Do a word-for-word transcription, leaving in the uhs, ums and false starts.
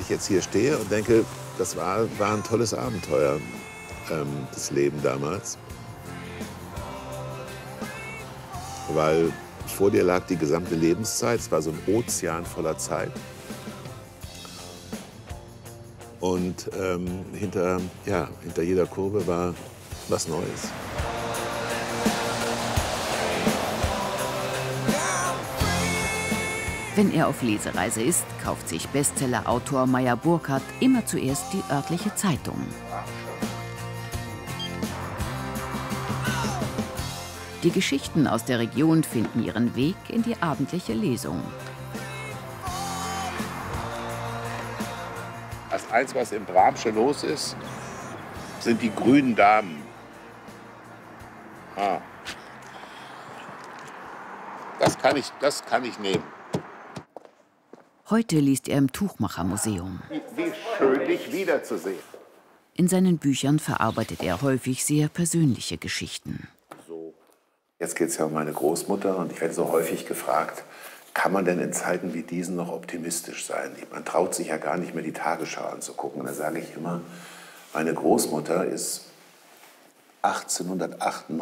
ich jetzt hier stehe und denke, das war, war ein tolles Abenteuer, ähm, das Leben damals. Weil vor dir lag die gesamte Lebenszeit, es war so ein Ozean voller Zeit. Und ähm, hinter, ja, hinter jeder Kurve war was Neues. Wenn er auf Lesereise ist, kauft sich Bestsellerautor Meyer Burkhardt immer zuerst die örtliche Zeitung. Die Geschichten aus der Region finden ihren Weg in die abendliche Lesung. Das Eins, was im Bramsche los ist, sind die grünen Damen. Ah. Das kann ich, das kann ich nehmen. Heute liest er im Tuchmachermuseum. Wie schön, dich wiederzusehen. In seinen Büchern verarbeitet er häufig sehr persönliche Geschichten. Jetzt geht es ja um meine Großmutter und ich werde so häufig gefragt, kann man denn in Zeiten wie diesen noch optimistisch sein? Man traut sich ja gar nicht mehr die Tagesschau anzugucken. Und da sage ich immer, meine Großmutter ist achtzehnhundertachtundneunzig